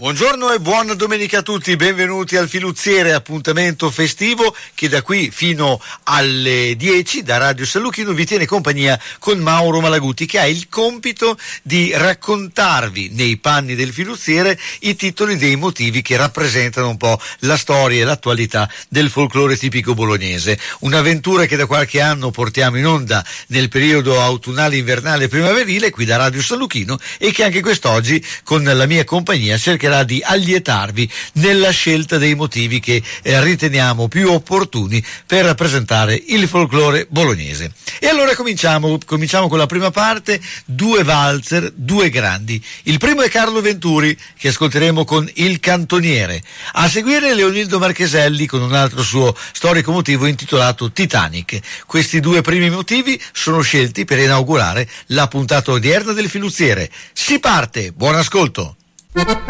Buongiorno e buona domenica a tutti, benvenuti al Filuziere, appuntamento festivo che da qui fino alle 10 da Radio San Lucchino vi tiene compagnia con Mauro Malaguti, che ha il compito di raccontarvi nei panni del Filuziere i titoli dei motivi che rappresentano un po' la storia e l'attualità del folklore tipico bolognese. Un'avventura che da qualche anno portiamo in onda nel periodo autunnale, invernale e primaverile qui da Radio San Lucchino, e che anche quest'oggi con la mia compagnia cercherà di allietarvi nella scelta dei motivi che riteniamo più opportuni per rappresentare il folklore bolognese. E allora cominciamo con la prima parte, due valzer, due grandi. Il primo è Carlo Venturi, che ascolteremo con Il Cantoniere. A seguire Leonildo Marcheselli con un altro suo storico motivo intitolato Titanic. Questi due primi motivi sono scelti per inaugurare la puntata odierna del Filuziere. Si parte, buon ascolto!